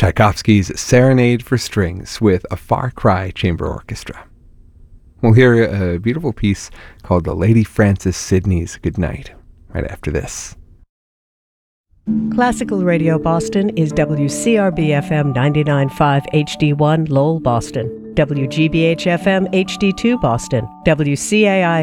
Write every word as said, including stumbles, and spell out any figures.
Tchaikovsky's Serenade for Strings with a Far Cry Chamber Orchestra. We'll hear a beautiful piece called The Lady Frances Sidney's Good Night right after this. Classical Radio Boston is W C R B F M ninety-nine point five H D one Lowell, Boston, W G B H F M H D two Boston, W C A I